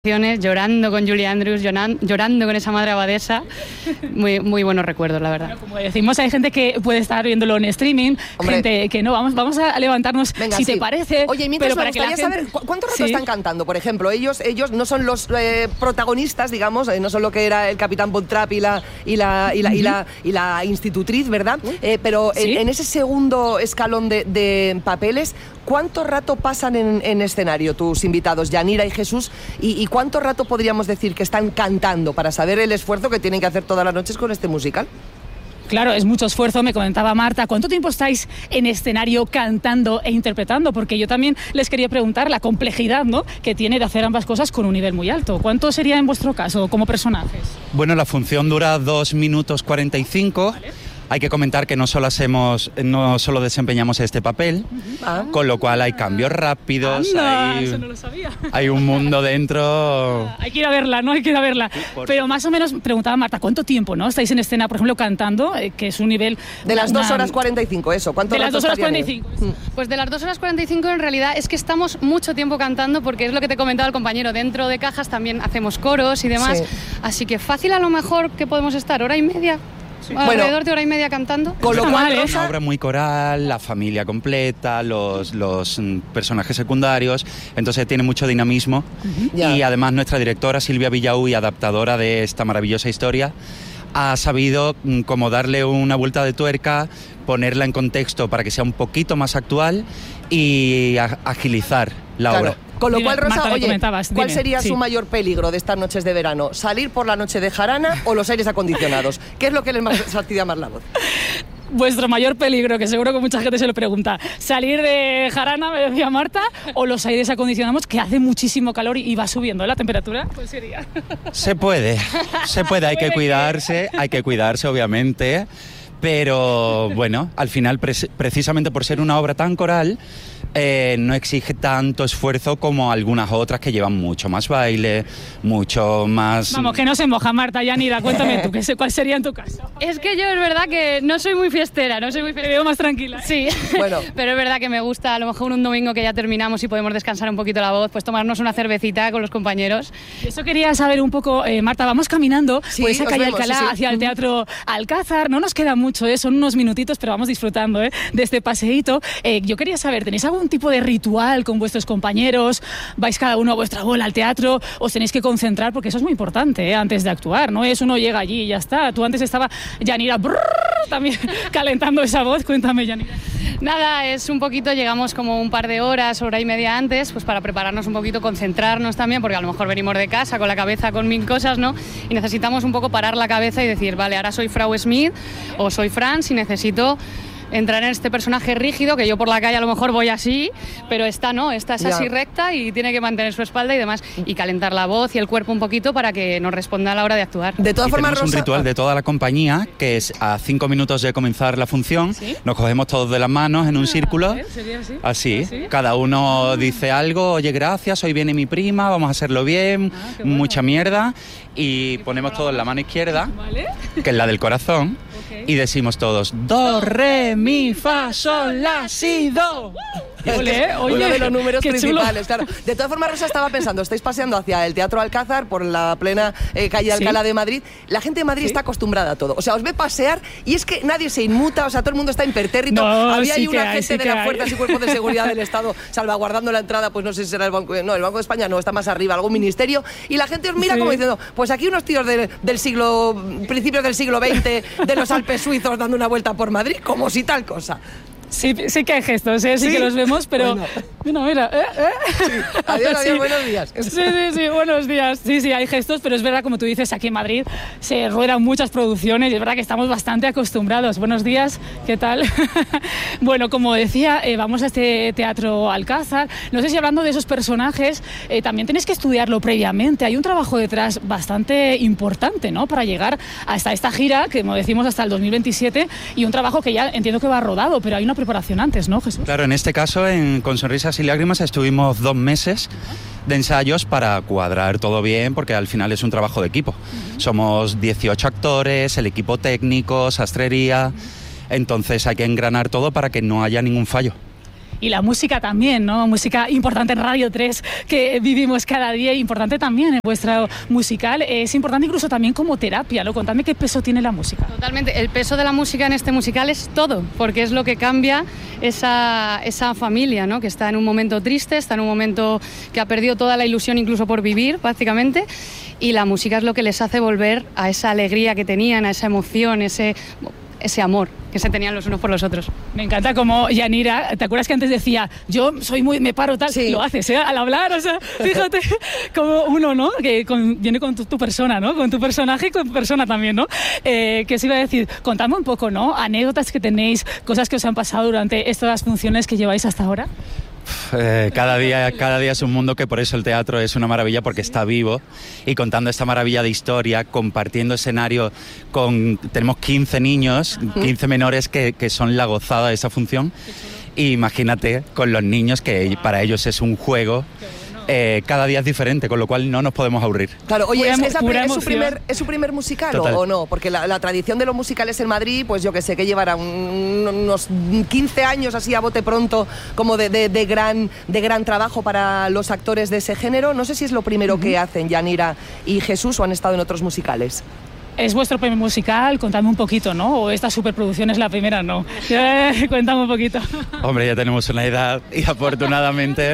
Llorando con Julie Andrews, llorando con esa madre abadesa. Muy buenos recuerdos, la verdad. Bueno, como decimos, hay gente que puede estar viéndolo en streaming, gente que no. Vamos a levantarnos. Venga, si te parece. Oye, mientras me gustaría saber cuánto rato están cantando. Por ejemplo, ellos no son los protagonistas, digamos, no son lo que era el Capitán Von Trapp y la institutriz, ¿verdad? Pero en ese segundo escalón de papeles, ¿cuánto rato pasan en escenario tus invitados, Yanira y Jesús? ¿Y cuánto rato podríamos decir que están cantando para saber el esfuerzo que tienen que hacer todas las noches con este musical? Claro, es mucho esfuerzo, me comentaba Marta. ¿Cuánto tiempo estáis en escenario cantando e interpretando? Porque yo también les quería preguntar la complejidad, ¿no?, que tiene de hacer ambas cosas con un nivel muy alto. ¿Cuánto sería en vuestro caso como personajes? Bueno, la función dura 2 minutos 45. ¿Vale? Hay que comentar que no solo desempeñamos este papel, con lo cual hay cambios rápidos. Eso no lo sabía. Hay un mundo dentro. Hay que ir a verla, ¿no? Hay que ir a verla. Pero más o menos, preguntaba Marta, ¿cuánto tiempo, no, estáis en escena, por ejemplo, cantando, que es un nivel... De las 2 horas 45, eso. ¿Cuánto rato? De las 2 horas 45. Pues de las 2 horas 45 en realidad es que estamos mucho tiempo cantando, porque es lo que te comentaba el compañero, dentro de cajas también hacemos coros y demás. Sí. Así que fácil a lo mejor que podemos estar hora y media. Sí. Alrededor de hora y media cantando. Con lo cual es una obra muy coral, la familia completa, los personajes secundarios, entonces tiene mucho dinamismo. Y además nuestra directora Silvia Villaú, adaptadora de esta maravillosa historia, ha sabido como darle una vuelta de tuerca, ponerla en contexto para que sea un poquito más actual y agilizar la obra. Con lo cual, Rosa, Marta, ¿cuál sería su mayor peligro de estas noches de verano? ¿Salir por la noche de jarana o los aires acondicionados? ¿Qué es lo que les fastidia más la voz? Vuestro mayor peligro, que seguro que mucha gente se lo pregunta, salir de jarana, me decía Marta, o los aires acondicionados, que hace muchísimo calor y va subiendo la temperatura. Pues sería. Se puede, hay que cuidarse obviamente, pero bueno, al final precisamente por ser una obra tan coral, no exige tanto esfuerzo como algunas otras que llevan mucho más baile, mucho más... Vamos, que no se moja, Marta. Yanira, cuéntame tú, ¿cuál sería en tu caso? Es que yo es verdad que no soy muy fiestera, Te veo más tranquila. Sí, bueno. Pero es verdad que me gusta, a lo mejor un domingo que ya terminamos y podemos descansar un poquito la voz, pues tomarnos una cervecita con los compañeros. Y eso quería saber un poco, Marta, vamos caminando por esa calle Alcalá hacia el Teatro Alcázar. No nos queda mucho, son unos minutitos, pero vamos disfrutando de este paseíto. Yo quería saber, ¿tenéis algún tipo de ritual con vuestros compañeros? ¿Vais cada uno a vuestra bola al teatro? ¿Os tenéis que concentrar? Porque eso es muy importante, antes de actuar, no es uno llega allí y ya está. Tú antes estaba Yanira también calentando esa voz. Cuéntame, Yanira. Nada, es un poquito, llegamos como un par de horas, hora y media antes, pues para prepararnos un poquito, concentrarnos también, porque a lo mejor venimos de casa con la cabeza con 1000 cosas, ¿no? Y necesitamos un poco parar la cabeza y decir, vale, ahora soy Frau Smith o soy Franz y necesito entrar en este personaje rígido, que yo por la calle a lo mejor voy así, pero esta es así recta y tiene que mantener su espalda y demás, y calentar la voz y el cuerpo un poquito para que nos responda a la hora de actuar. De todas formas, tenemos un ritual de toda la compañía, que es a 5 minutos de comenzar la función, nos cogemos todos de las manos en un círculo, ¿sería así, cada uno dice algo, oye, gracias, hoy viene mi prima, vamos a hacerlo bien, mucha mierda, y ponemos todos la mano izquierda, que es la del corazón, y decimos todos, do, re, mi, fa, sol, la, si, do. Oye, uno de los números principales, claro. De todas formas, Rosa, estaba pensando, estáis paseando hacia el Teatro Alcázar por la plena calle Alcalá de Madrid. La gente de Madrid está acostumbrada a todo. O sea, os ve pasear y es que nadie se inmuta, o sea, todo el mundo está impertérrito. Había ahí una gente de las fuerzas y cuerpos de seguridad del Estado salvaguardando la entrada, pues no sé si será el Banco de España, no, está más arriba, algún ministerio, y la gente os mira como diciendo, pues aquí unos tíos principios del siglo XX, de los Alpes suizos dando una vuelta por Madrid, como si tal cosa. Sí que hay gestos, sí que los vemos, pero... Bueno. Mira. Sí. Adiós, buenos días. Sí, buenos días. Sí, hay gestos, pero es verdad, como tú dices, aquí en Madrid se ruedan muchas producciones y es verdad que estamos bastante acostumbrados. Buenos días, ¿qué tal? Bueno, como decía, vamos a este Teatro Alcázar. No sé si hablando de esos personajes, también tenéis que estudiarlo previamente. Hay un trabajo detrás bastante importante, ¿no?, para llegar hasta esta gira, que como decimos hasta el 2027, y un trabajo que ya entiendo que va rodado, pero hay una preparación antes, ¿no, Jesús? Claro, en este caso, Con Sonrisas y Lágrimas, estuvimos 2 meses de ensayos para cuadrar todo bien, porque al final es un trabajo de equipo. Somos 18 actores, el equipo técnico, sastrería, entonces hay que engranar todo para que no haya ningún fallo. y la música también, ¿no? Música importante en Radio 3 que vivimos cada día, importante también en vuestra musical, es importante incluso también como terapia, ¿no? Contadme qué peso tiene la música. Totalmente, el peso de la música en este musical es todo, porque es lo que cambia esa familia, ¿no? Que está en un momento triste, está en un momento que ha perdido toda la ilusión incluso por vivir, prácticamente, y la música es lo que les hace volver a esa alegría que tenían, a esa emoción, ese amor que se tenían los unos por los otros. Me encanta como Yanira, ¿te acuerdas que antes decía, yo soy me paro tal? Sí. Lo haces, al hablar, o sea, fíjate, como uno, ¿no? Que viene con tu persona, ¿no? Con tu personaje y con tu persona también, ¿no? Que os iba a decir, contadme un poco, ¿no? Anécdotas que tenéis, cosas que os han pasado durante estas funciones que lleváis hasta ahora. Cada día es un mundo, que por eso el teatro es una maravilla, porque está vivo y contando esta maravilla de historia, compartiendo escenario tenemos 15 niños, 15 menores que son la gozada de esa función. Y imagínate con los niños, que para ellos es un juego. Cada día es diferente, con lo cual no nos podemos aburrir. Claro, oye, ¿es su primer musical o no? Porque la tradición de los musicales en Madrid, pues yo que sé, que llevará unos 15 años así a bote pronto, como de gran trabajo para los actores de ese género. No sé si es lo primero que hacen Yanira y Jesús, o han estado en otros musicales. ¿Es vuestro primer musical? Contadme un poquito, ¿no? ¿O esta superproducción es la primera? No. Cuéntame un poquito. Hombre, ya tenemos una edad y afortunadamente,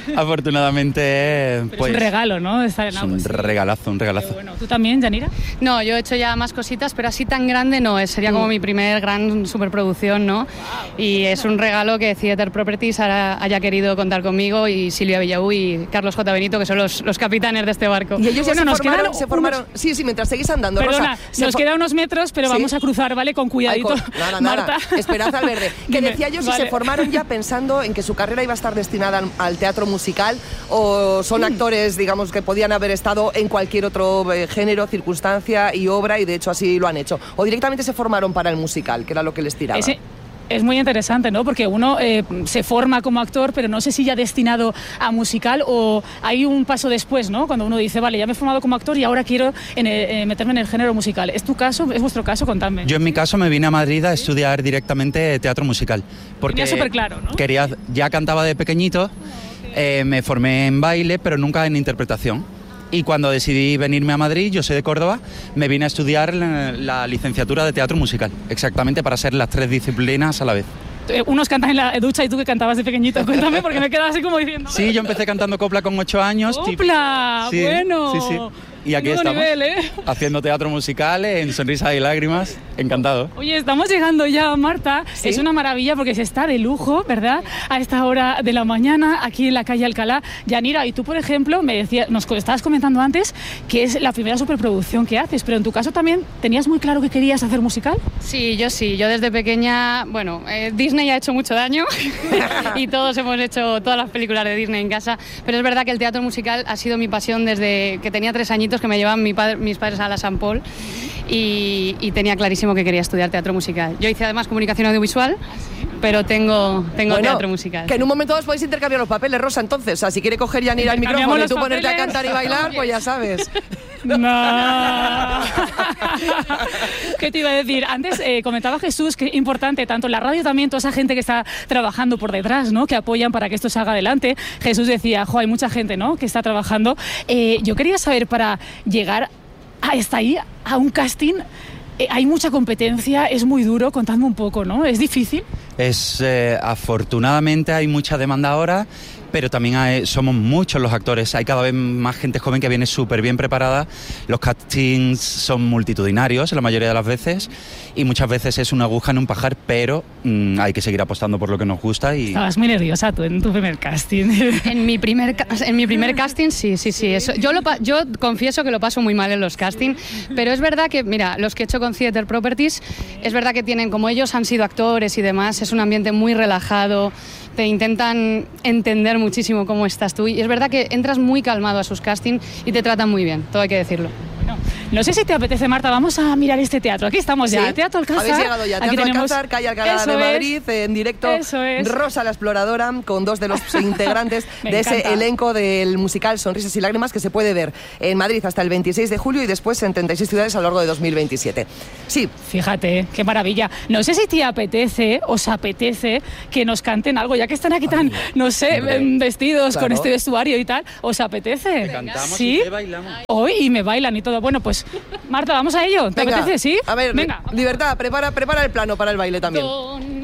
pues... Es un regalo, ¿no? Estar en algo. Un regalazo. Bueno, ¿tú también, Yanira? No, yo he hecho ya más cositas, pero así tan grande no es. Sería como mi primer gran superproducción, ¿no? Y es un regalo que Theatre Properties haya querido contar conmigo, y Silvia Villaú y Carlos J. Benito, que son los capitanes de este barco. Y ellos se formaron. Sí, mientras seguís andando. Perdona, Rosa, nos quedan unos metros, pero vamos a cruzar, ¿vale? Con cuidadito. Nada. Marta. Esperanza al verde. Que decía yo, si se formaron ya pensando en que su carrera iba a estar destinada al teatro musical, o son actores, digamos, que podían haber estado en cualquier otro género, circunstancia y obra, y de hecho así lo han hecho. O directamente se formaron para el musical, que era lo que les tiraba. Es muy interesante, ¿no? Porque uno se forma como actor, pero no sé si ya destinado a musical, o hay un paso después, ¿no? Cuando uno dice, vale, ya me he formado como actor y ahora quiero meterme en el género musical. ¿Es tu caso? ¿Es vuestro caso? Contadme. Yo en mi caso me vine a Madrid a estudiar directamente teatro musical. Porque tenía súper claro, ¿no? Ya cantaba de pequeñito, me formé en baile, pero nunca en interpretación. Y cuando decidí venirme a Madrid, yo soy de Córdoba, me vine a estudiar la licenciatura de teatro musical, exactamente para ser las 3 disciplinas a la vez. Unos cantan en la ducha y tú que cantabas de pequeñito. Cuéntame, porque me quedaba así como diciendo... Sí, yo empecé cantando copla con 8 años. ¡Copla! Sí, bueno. Sí. Y aquí estamos, nivel, haciendo teatro musical en Sonrisas y Lágrimas. Encantado. Oye, estamos llegando ya, Marta. ¿Sí? Es una maravilla porque se está de lujo, ¿verdad? A esta hora de la mañana, aquí en la calle Alcalá. Yanira, y tú, por ejemplo, nos estabas comentando antes que es la primera superproducción que haces, pero en tu caso también, ¿tenías muy claro que querías hacer musical? Sí. Yo desde pequeña, Disney ha hecho mucho daño y todos hemos hecho todas las películas de Disney en casa, pero es verdad que el teatro musical ha sido mi pasión desde que tenía 3 añitos, que me llevaban mis padres a la San Paul, y tenía clarísimo que quería estudiar teatro musical. Yo hice además comunicación audiovisual, pero tengo teatro musical. Que en un momento os podéis intercambiar los papeles, Rosa, entonces. O sea, si quiere coger Yanira el micrófono y tú ponerte a cantar y bailar, pues ya sabes. No. ¿Qué te iba a decir? Antes comentaba Jesús que es importante, tanto en la radio también, toda esa gente que está trabajando por detrás, ¿no? Que apoyan para que esto salga adelante. Jesús decía, hay mucha gente, ¿no? Que está trabajando. Yo quería saber, para llegar hasta ahí, a un casting, hay mucha competencia, es muy duro. Contadme un poco, ¿no? ¿Es difícil? Afortunadamente hay mucha demanda ahora, pero también somos muchos los actores, hay cada vez más gente joven que viene súper bien preparada, los castings son multitudinarios la mayoría de las veces, y muchas veces es una aguja en un pajar, pero hay que seguir apostando por lo que nos gusta. Estabas muy nerviosa tú en tu primer casting. En mi primer casting, sí. Eso, yo confieso que lo paso muy mal en los castings, pero es verdad que, mira, los que he hecho con Theatre Properties, es verdad que tienen, como ellos han sido actores y demás, es un ambiente muy relajado, te intentan entender muchísimo cómo estás tú, y es verdad que entras muy calmado a sus castings y te tratan muy bien, todo hay que decirlo. Bueno, No sé si te apetece, Marta, vamos a mirar este teatro. Aquí estamos ya, Teatro Alcázar. Habéis llegado ya, Teatro Alcázar, calle Alcalá de Madrid, en directo. Rosa la Exploradora, con dos de los integrantes de ese elenco del musical Sonrisas y Lágrimas, que se puede ver en Madrid hasta el 26 de julio y después en 36 ciudades a lo largo de 2027. Sí. Fíjate, qué maravilla. No sé si te apetece, os apetece que nos canten algo, ya que están aquí tan, no sé, vestidos con este vestuario y tal. ¿Os apetece? Te cantamos, ¿sí? Y te bailamos. Hoy y me bailan y todo. Bueno, pues Marta, vamos a ello. ¿Te apetece? ¿Sí? A ver, venga. Libertad, prepara el plano para el baile también.